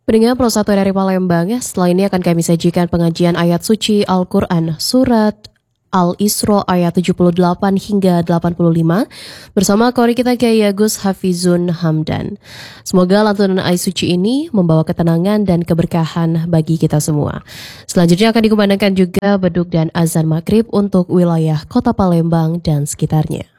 Pendengar Pro 1 dari Palembang, setelah ini akan kami sajikan pengajian ayat suci Al-Quran Surat Al-Isra ayat 78 hingga 85 bersama kori kita Kiai Agus Hafizun Hamdan. Semoga lantunan ayat suci ini membawa ketenangan dan keberkahan bagi kita semua. Selanjutnya akan dikumandangkan juga beduk dan azan maghrib untuk wilayah kota Palembang dan sekitarnya.